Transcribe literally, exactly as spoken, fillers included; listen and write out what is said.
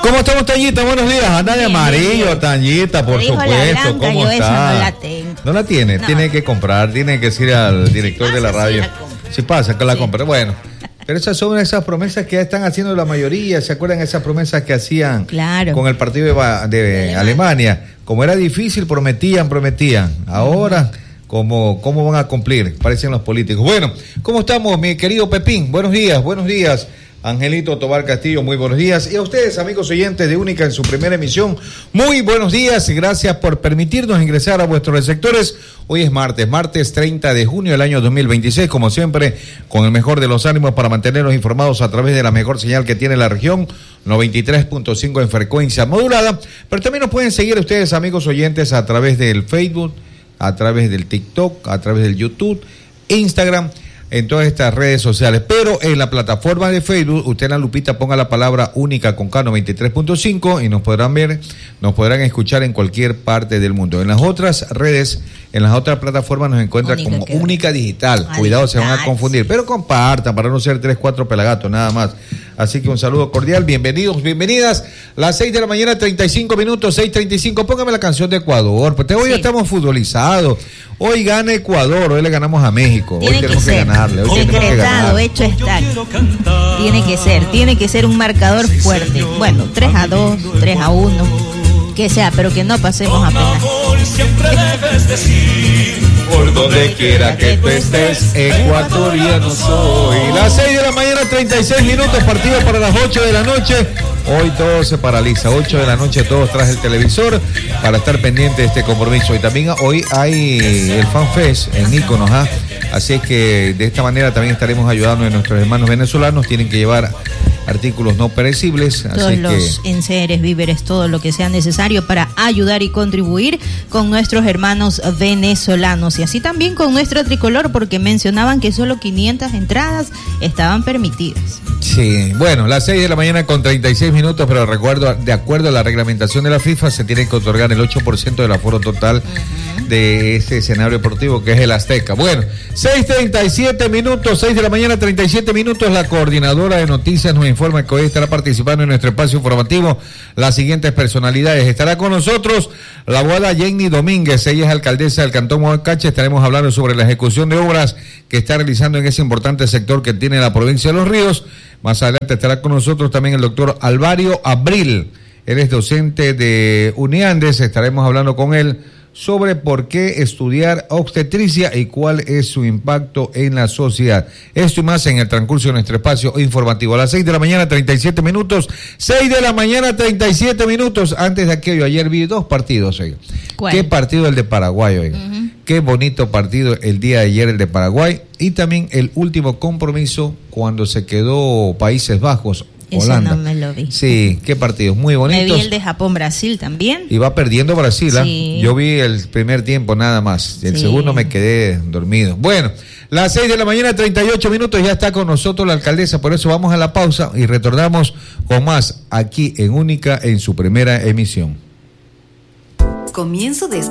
¿Cómo estamos, Tañita? Buenos días. Anda de amarillo, Tañita, por supuesto. Blanca, ¿Cómo está? Esa no la tengo. ¿No la tiene? No. Tiene que comprar, tiene que decir al director si de la pasa, radio. Sí la si pasa, que la sí. compre. Bueno, pero esas son esas promesas que ya están haciendo la mayoría. ¿Se acuerdan esas promesas que hacían claro. con el partido de, de, de Alemania. Alemania? Como era difícil, prometían, prometían. Ahora, ¿cómo, cómo van a cumplir? Parecen los políticos. Bueno, ¿cómo estamos, mi querido Pepín? Buenos días, buenos días. Angelito Tobar Castillo, muy buenos días. Y a ustedes, amigos oyentes de Única en su primera emisión, muy buenos días y gracias por permitirnos ingresar a vuestros receptores. Hoy es martes, martes treinta de junio del año dos mil veintiséis, como siempre, con el mejor de los ánimos para mantenernos informados a través de la mejor señal que tiene la región, noventa y tres punto cinco en frecuencia modulada, pero también nos pueden seguir ustedes, amigos oyentes, a través del Facebook, a través del TikTok, a través del YouTube, Instagram, en todas estas redes sociales, pero en la plataforma de Facebook, usted en la lupita ponga la palabra Única con K noventa y tres punto cinco y nos podrán ver, nos podrán escuchar en cualquier parte del mundo. En las otras redes, en las otras plataformas nos encuentra Única como que... Única Digital. Ah, Cuidado, digital, se van a confundir, sí. Pero compartan para no ser tres, cuatro pelagatos, nada más. Así que un saludo cordial, bienvenidos, bienvenidas. Las seis de la mañana, treinta y cinco minutos, seis treinta y cinco. Póngame la canción de Ecuador, porque hoy sí. estamos futbolizados. Hoy gana Ecuador, hoy le ganamos a México. Tiene hoy tenemos que, que ganarle. Hoy Decretado, hecho está. Tiene que ser, tiene que ser un marcador fuerte. Bueno, tres a dos, tres a uno, que sea, pero que no pasemos apenas. Por donde quiera que tú estés, ecuatoriano soy. Las seis de la mañana, treinta y seis minutos, partido para las ocho de la noche. Hoy todo se paraliza, ocho de la noche todos tras el televisor para estar pendiente de este compromiso. Y también hoy hay el FanFest en Íconos, ¿ah? Así es que de esta manera también estaremos ayudando a nuestros hermanos venezolanos. Tienen que llevar artículos no perecibles. Todos así los que... enseres, víveres, todo lo que sea necesario para ayudar y contribuir con nuestros hermanos venezolanos. Y así también con nuestro tricolor, porque mencionaban que solo quinientas entradas estaban permitidas. Sí, bueno, las seis de la mañana con treinta y seis minutos, pero recuerdo, de acuerdo a la reglamentación de la FIFA, se tiene que otorgar el ocho por ciento del aforo total uh-huh. de este escenario deportivo que es el Azteca. Bueno, seis treinta y siete minutos, seis de la mañana, treinta y siete minutos, la coordinadora de noticias nos informa que hoy estará participando en nuestro espacio informativo las siguientes personalidades. Estará con nosotros la abogada Jenny Domínguez, ella es alcaldesa del Cantón Mocache. Estaremos hablando sobre la ejecución de obras que está realizando en ese importante sector que tiene la provincia de Los Ríos. Más adelante estará con nosotros también el doctor Alvario Abril, él es docente de Uniandes. Estaremos hablando con él sobre por qué estudiar obstetricia y cuál es su impacto en la sociedad. Esto y más en el transcurso de nuestro espacio informativo. A las seis de la mañana, treinta y siete minutos. seis de la mañana, treinta y siete minutos. Antes de aquello, ayer vi dos partidos, oiga. ¿Cuál? ¿Qué partido el de Paraguay, oiga? Uh-huh. Qué bonito partido el día de ayer el de Paraguay. Y también el último compromiso cuando se quedó Países Bajos, Holanda. Eso no me lo vi. Sí, qué partidos, muy bonitos. Me vi el de Japón-Brasil también. Y va perdiendo Brasil, ¿eh? Sí. Yo vi el primer tiempo nada más. El sí. segundo me quedé dormido. Bueno, las seis de la mañana, treinta y ocho minutos, ya está con nosotros la alcaldesa. Por eso vamos a la pausa y retornamos con más aquí en Única en su primera emisión. Comienzo de